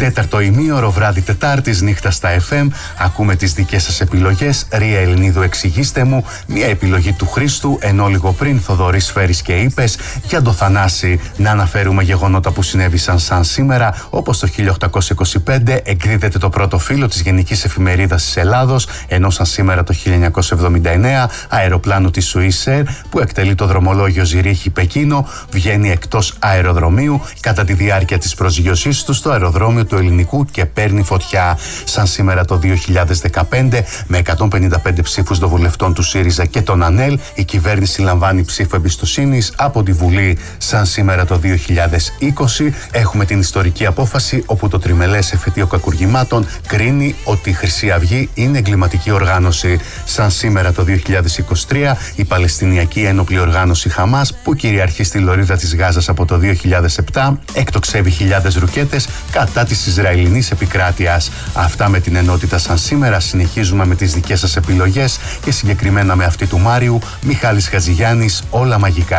Τέταρτο ημίωρο, βράδυ Τετάρτης, νύχτα στα FM. Ακούμε τις δικές σας επιλογές. Ρία Ελληνίδου, εξηγήστε μου. Μια επιλογή του Χρήστου, ενώ λίγο πριν Θοδωρής φέρεις και είπες. Για το Θανάση, να αναφέρουμε γεγονότα που συνέβησαν σαν σήμερα, όπως το 1825 εκδίδεται το πρώτο φύλλο της Γενικής Εφημερίδας της Ελλάδος, ενώ σαν σήμερα το 1979 αεροπλάνο της Swissair που εκτελεί το δρομολόγιο Ζηρίχη-Πεκίνο βγαίνει εκτός αεροδρομίου κατά τη διάρκεια της προσγειωσής του στο αεροδρόμιο του Ελληνικού και παίρνει φωτιά. Σαν σήμερα το 2015, με 155 ψήφους των βουλευτών του ΣΥΡΙΖΑ και των ΑΝΕΛ, η κυβέρνηση λαμβάνει ψήφο εμπιστοσύνης από τη Βουλή. Σαν σήμερα το 2020 έχουμε την ιστορική απόφαση όπου το τριμελές εφετείο κακουργημάτων κρίνει ότι η Χρυσή Αυγή είναι εγκληματική οργάνωση. Σαν σήμερα το 2023 η Παλαιστινιακή Ένοπλη Οργάνωση Χαμάς, που κυριαρχεί στη λωρίδα της Γάζας από το 2007, εκτοξεύει χιλιάδες ρουκέτες κατά της Ισραηλινής επικράτειας. Αυτά με την ενότητα σαν σήμερα. Συνεχίζουμε με τις δικές σας επιλογές και συγκεκριμένα με αυτή του Μάριου. Μιχάλης Χατζηγιάννης, όλα μαγικά.